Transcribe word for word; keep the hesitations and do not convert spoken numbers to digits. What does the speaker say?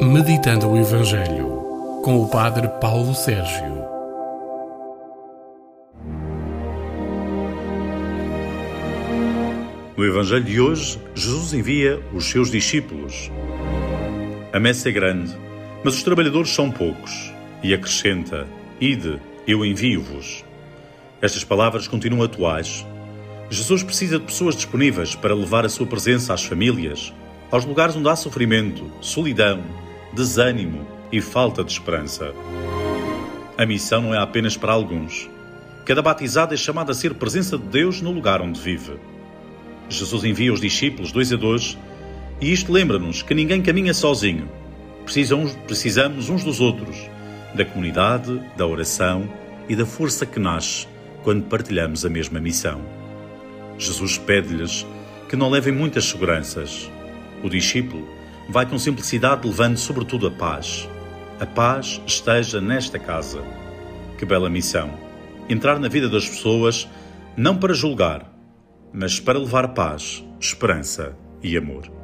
Meditando o Evangelho, com o Padre Paulo Sérgio. No Evangelho de hoje, Jesus envia os seus discípulos. A messe é grande, mas os trabalhadores são poucos. E acrescenta: Ide, eu envio-vos. Estas palavras continuam atuais. Jesus precisa de pessoas disponíveis para levar a sua presença às famílias, aos lugares onde há sofrimento, solidão, desânimo e falta de esperança. A missão não é apenas para alguns. Cada batizado é chamado a ser presença de Deus no lugar onde vive. Jesus envia os discípulos dois a dois, e isto lembra-nos que ninguém caminha sozinho. Precisamos, precisamos uns dos outros, da comunidade, da oração e da força que nasce quando partilhamos a mesma missão. Jesus pede-lhes que não levem muitas seguranças. O discípulo vai com simplicidade levando sobretudo a paz. A paz esteja nesta casa. Que bela missão! Entrar na vida das pessoas não para julgar, mas para levar paz, esperança e amor.